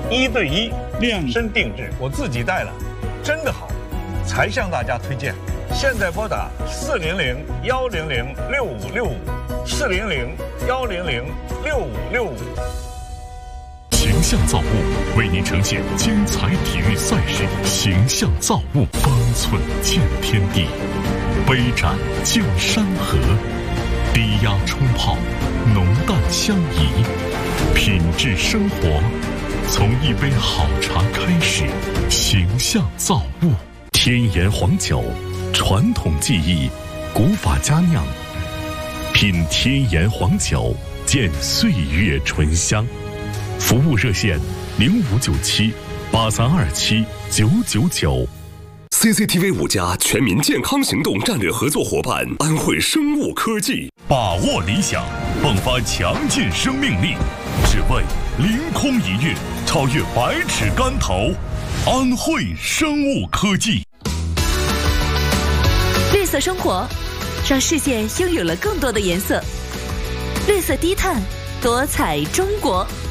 1对1量身定制，我自己戴了，真的好，才向大家推荐。现在拨打400-100-6565，400-100-6565。 形象造物为您呈现精彩体育赛事，形象造物，方寸见天地，杯盏见山河，低压冲泡，浓淡相宜，品质生活，从一杯好茶开始。形象造物，天盐黄酒，传统技艺，古法佳酿，品天盐黄酒，见岁月醇香。服务热线059783279999。 CCTV 5家全民健康行动战略合作伙伴安慧生物科技， 把握理想，迸发强劲生命力，只为凌空一跃，超越百尺竿头。安慧生物科技， 绿色生活，让世界拥有了更多的颜色。绿色低碳，多彩中国。